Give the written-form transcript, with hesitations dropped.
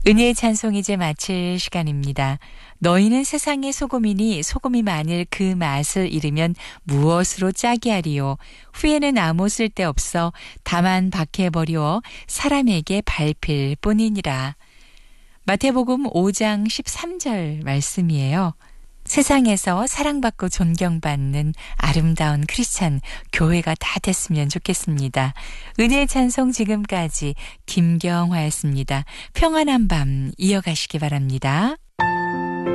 은혜의 찬송 이제 마칠 시간입니다. 너희는 세상의 소금이니 소금이 만일 그 맛을 잃으면 무엇으로 짜게 하리요. 후에는 아무 쓸데없어 다만 밖에 버리워 사람에게 밟힐 뿐이니라. 마태복음 5장 13절 말씀이에요. 세상에서 사랑받고 존경받는 아름다운 크리스찬 교회가 다 됐으면 좋겠습니다. 은혜의 찬송 지금까지 김경화였습니다. 평안한 밤 이어가시기 바랍니다.